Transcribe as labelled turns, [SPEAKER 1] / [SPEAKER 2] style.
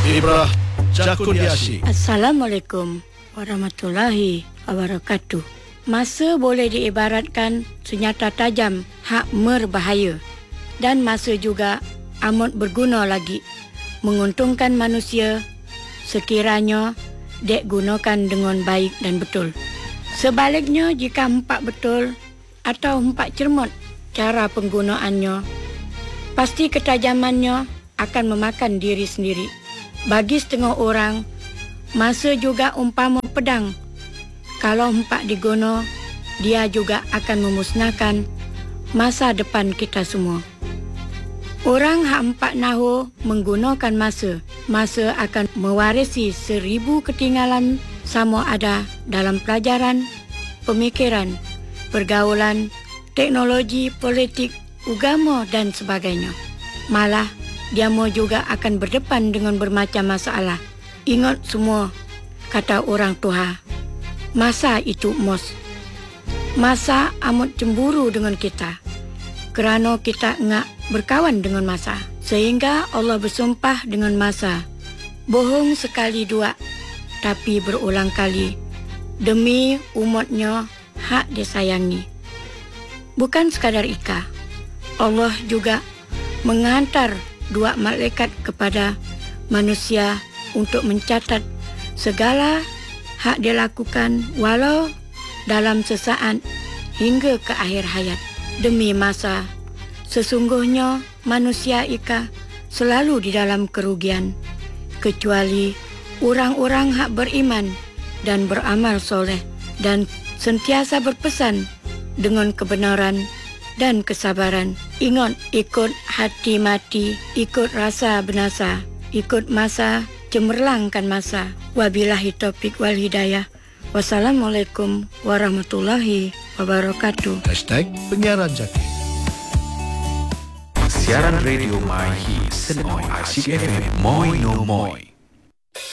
[SPEAKER 1] Ibrah Jakuliashi.
[SPEAKER 2] Assalamualaikum warahmatullahi wabarakatuh. Masa boleh diibaratkan senjata tajam hak berbahaya, dan masa juga amat berguna lagi, menguntungkan manusia sekiranya dek gunakan dengan baik dan betul. Sebaliknya, jika hempak betul atau hempak cermat cara penggunaannya, pasti ketajamannya akan memakan diri sendiri. Bagi setengah orang, masa juga umpama pedang. Kalau hempak diguna, dia juga akan memusnahkan masa depan kita semua. Orang hak empat nahu menggunakan masa. Masa akan mewarisi 1000 ketinggalan, sama ada dalam pelajaran, pemikiran, pergaulan, teknologi, politik, agama dan sebagainya. Malah, dia mau juga akan berdepan dengan bermacam masalah. Ingat semua, kata orang tua, masa itu emas. Masa amat cemburu dengan kita, kerana kita engak berkawan dengan masa. Sehingga Allah bersumpah dengan masa. Bohong sekali dua, tapi berulang kali, demi umatnya hak disayangi. Bukan sekadar Ika, Allah juga menghantar 2 malaikat kepada manusia untuk mencatat segala hak dilakukan walau dalam sesaat hingga ke akhir hayat. Demi masa, sesungguhnya manusia Ika selalu di dalam kerugian, kecuali orang-orang hak beriman dan beramal soleh dan sentiasa berpesan dengan kebenaran dan kesabaran. Ingat, ikut hati mati, ikut rasa binasa, ikut masa, cemerlangkan masa. Wabillahi taufiq wal hidayah. Wassalamualaikum warahmatullahi wabarakatuh.
[SPEAKER 1] #penyiaran Jaki.
[SPEAKER 3] Siaran radio My Hits Senoi Asyik FM Moi No Moi.